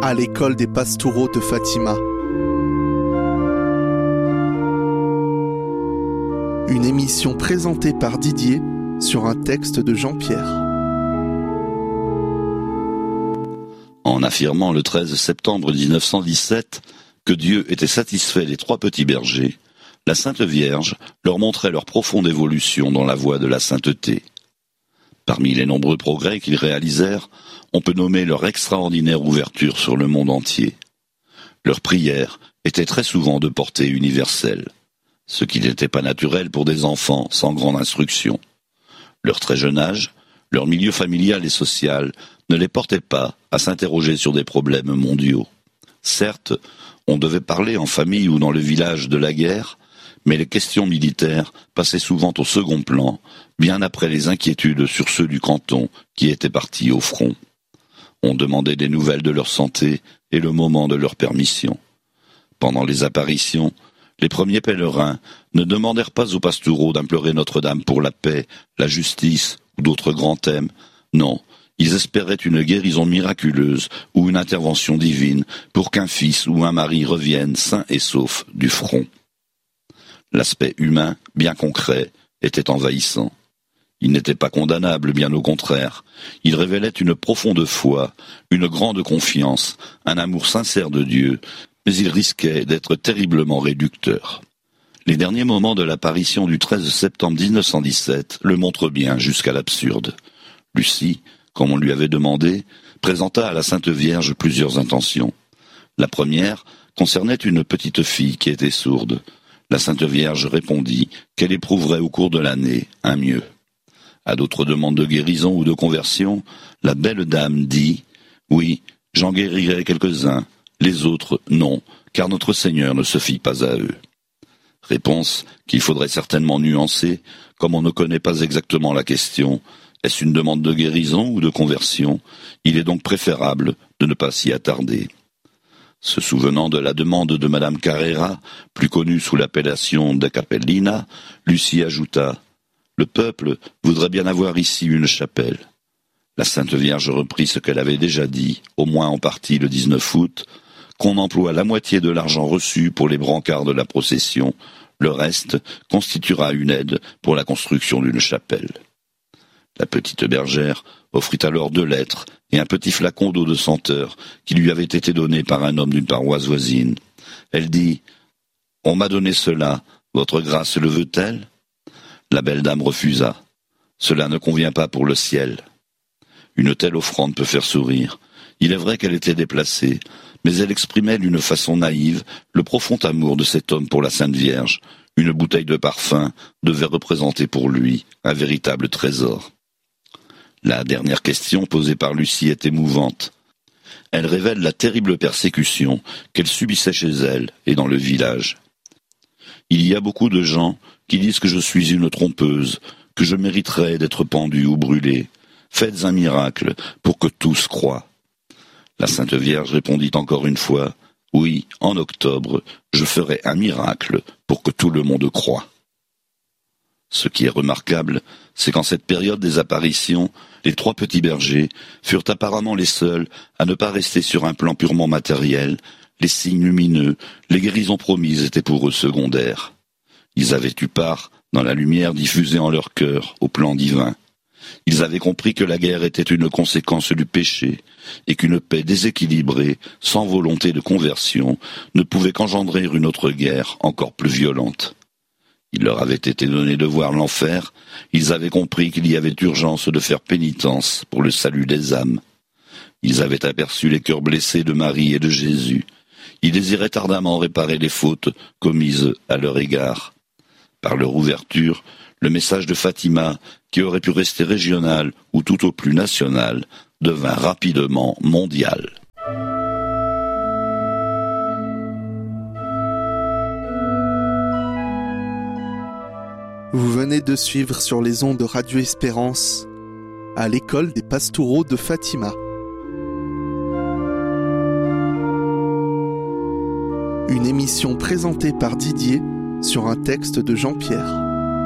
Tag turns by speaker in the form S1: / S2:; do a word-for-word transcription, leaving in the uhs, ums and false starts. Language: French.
S1: à l'école des Pastoureaux de Fatima. Une émission présentée par Didier sur un texte de Jean-Pierre.
S2: En affirmant le treize septembre mille neuf cent dix-sept que Dieu était satisfait des trois petits bergers, la Sainte Vierge leur montrait leur profonde évolution dans la voie de la sainteté. Parmi les nombreux progrès qu'ils réalisèrent, on peut nommer leur extraordinaire ouverture sur le monde entier. Leurs prières étaient très souvent de portée universelle, ce qui n'était pas naturel pour des enfants sans grande instruction. Leur très jeune âge, leur milieu familial et social ne les portait pas à s'interroger sur des problèmes mondiaux. Certes, on devait parler en famille ou dans le village de la guerre, mais les questions militaires passaient souvent au second plan, bien après les inquiétudes sur ceux du canton qui étaient partis au front. On demandait des nouvelles de leur santé et le moment de leur permission. Pendant les apparitions, les premiers pèlerins ne demandèrent pas aux Pastoureaux d'implorer Notre-Dame pour la paix, la justice ou d'autres grands thèmes. Non, ils espéraient une guérison miraculeuse ou une intervention divine pour qu'un fils ou un mari revienne sain et sauf du front. L'aspect humain, bien concret, était envahissant. Il n'était pas condamnable, bien au contraire. Il révélait une profonde foi, une grande confiance, un amour sincère de Dieu, mais il risquait d'être terriblement réducteur. Les derniers moments de l'apparition du treize septembre mille neuf cent dix-sept le montrent bien jusqu'à l'absurde. Lucie, comme on lui avait demandé, présenta à la Sainte Vierge plusieurs intentions. La première concernait une petite fille qui était sourde. La Sainte Vierge répondit qu'elle éprouverait au cours de l'année un mieux. À d'autres demandes de guérison ou de conversion, la belle dame dit « Oui, j'en guérirai quelques-uns, les autres non, car notre Seigneur ne se fie pas à eux. » Réponse qu'il faudrait certainement nuancer, comme on ne connaît pas exactement la question. Est-ce une demande de guérison ou de conversion? Il est donc préférable de ne pas s'y attarder. Se souvenant de la demande de Madame Carrera, plus connue sous l'appellation de Capellina, Lucie ajouta « Le peuple voudrait bien avoir ici une chapelle. » La Sainte Vierge reprit ce qu'elle avait déjà dit, au moins en partie le dix-neuf août, qu'on emploie la moitié de l'argent reçu pour les brancards de la procession, le reste constituera une aide pour la construction d'une chapelle. La petite bergère offrit alors deux lettres et un petit flacon d'eau de senteur qui lui avait été donné par un homme d'une paroisse voisine. Elle dit « On m'a donné cela, votre grâce le veut-elle » La belle dame refusa. « Cela ne convient pas pour le ciel. » Une telle offrande peut faire sourire. Il est vrai qu'elle était déplacée, mais elle exprimait d'une façon naïve le profond amour de cet homme pour la Sainte Vierge. Une bouteille de parfum devait représenter pour lui un véritable trésor. La dernière question posée par Lucie est émouvante. Elle révèle la terrible persécution qu'elle subissait chez elle et dans le village. Il y a beaucoup de gens qui disent que je suis une trompeuse, que je mériterais d'être pendue ou brûlée. Faites un miracle pour que tous croient. La Sainte Vierge répondit encore une fois, « Oui, en octobre, je ferai un miracle pour que tout le monde croie. » Ce qui est remarquable, c'est qu'en cette période des apparitions, les trois petits bergers furent apparemment les seuls à ne pas rester sur un plan purement matériel. Les signes lumineux, les guérisons promises étaient pour eux secondaires. Ils avaient eu part, dans la lumière diffusée en leur cœur, au plan divin. Ils avaient compris que la guerre était une conséquence du péché et qu'une paix déséquilibrée, sans volonté de conversion, ne pouvait qu'engendrer une autre guerre encore plus violente. Il leur avait été donné de voir l'enfer, ils avaient compris qu'il y avait urgence de faire pénitence pour le salut des âmes. Ils avaient aperçu les cœurs blessés de Marie et de Jésus. Ils désiraient ardemment réparer les fautes commises à leur égard. Par leur ouverture, le message de Fatima, qui aurait pu rester régional ou tout au plus national, devint rapidement mondial.
S1: Vous venez de suivre sur les ondes de Radio Espérance à l'école des Pastoureaux de Fatima. Une émission présentée par Didier sur un texte de Jean-Pierre.